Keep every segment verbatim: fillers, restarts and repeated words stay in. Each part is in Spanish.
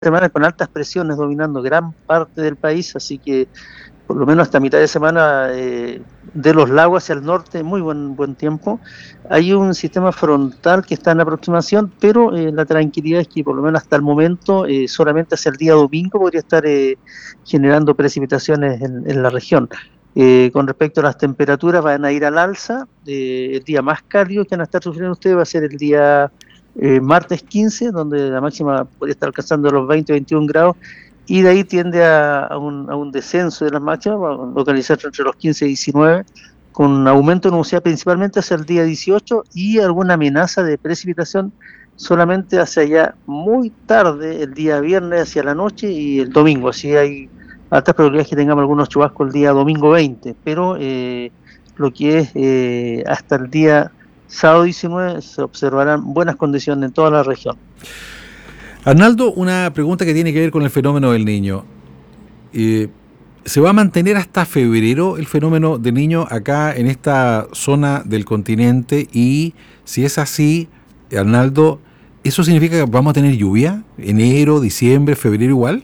semana con altas presiones dominando gran parte del país, así que por lo menos hasta mitad de semana eh, de los lagos hacia el norte, muy buen buen tiempo. Hay un sistema frontal que está en aproximación, pero eh, la tranquilidad es que por lo menos hasta el momento eh, solamente hacia el día domingo podría estar eh, generando precipitaciones en, en la región. Eh, con respecto a las temperaturas, van a ir al alza. Eh, el día más cálido que van a estar sufriendo ustedes va a ser el día eh, martes quince, donde la máxima podría estar alcanzando los veinte, veintiún grados, y de ahí tiende a, a, un, a un descenso de las máximas, va a localizarse entre los quince y diecinueve, con aumento de nubosidad principalmente hacia el día dieciocho y alguna amenaza de precipitación solamente hacia allá muy tarde, el día viernes hacia la noche y el domingo. Así hay altas probabilidades que tengamos algunos chubascos el día domingo veinte, pero eh, lo que es eh, hasta el día sábado diecinueve se observarán buenas condiciones en toda la región. Arnaldo, una pregunta que tiene que ver con el fenómeno del Niño. Eh, ¿Se va a mantener hasta febrero el fenómeno del Niño acá en esta zona del continente? Y si es así, Arnaldo, ¿eso significa que vamos a tener lluvia? ¿Enero, diciembre, febrero igual?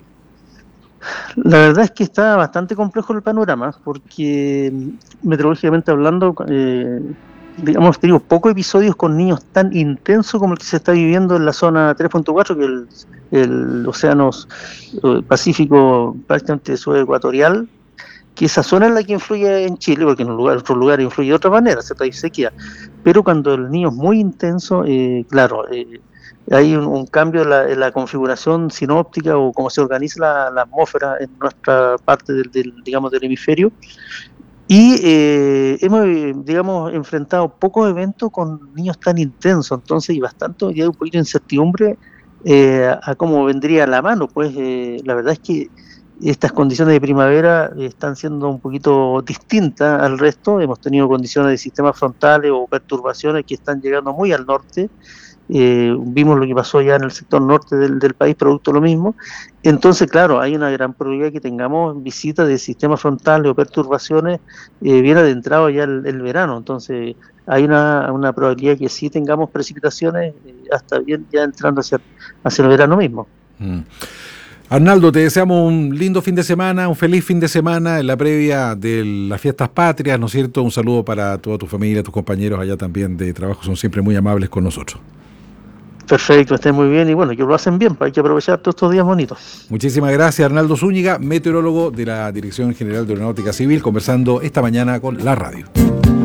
La verdad es que está bastante complejo el panorama, porque meteorológicamente hablando, eh, digamos, tenemos pocos episodios con niños tan intensos como el que se está viviendo en la zona tres punto cuatro, que es el, el océano Pacífico prácticamente subecuatorial, que esa zona es la que influye en Chile, porque en lugar, otros lugares influye de otra manera, ¿cierto? Hay sequía. Pero cuando el niño es muy intenso, eh, claro, eh, hay un, un cambio en la, en la configuración sinóptica o cómo se organiza la, la atmósfera en nuestra parte del, del digamos, del hemisferio. Y eh, hemos, digamos, enfrentado pocos eventos con niños tan intensos, entonces hay bastante, ya hay un poquito de incertidumbre eh, a cómo vendría la mano. Pues eh, la verdad es que estas condiciones de primavera están siendo un poquito distintas al resto. Hemos tenido condiciones de sistemas frontales o perturbaciones que están llegando muy al norte. Eh, vimos lo que pasó ya en el sector norte del, del país, producto de lo mismo. Entonces, claro, hay una gran probabilidad que tengamos visitas de sistemas frontales o perturbaciones eh, bien adentrado ya el, el verano. Entonces, hay una, una probabilidad que sí tengamos precipitaciones eh, hasta bien ya entrando hacia, hacia el verano mismo. Mm. Arnaldo, te deseamos un lindo fin de semana, un feliz fin de semana en la previa de las fiestas patrias, ¿no es cierto? Un saludo para toda tu familia, tus compañeros allá también de trabajo, son siempre muy amables con nosotros. Perfecto, estén muy bien y bueno, que lo hacen bien, hay que aprovechar todos estos días bonitos. Muchísimas gracias, Arnaldo Zúñiga, meteorólogo de la Dirección General de Aeronáutica Civil, conversando esta mañana con la radio.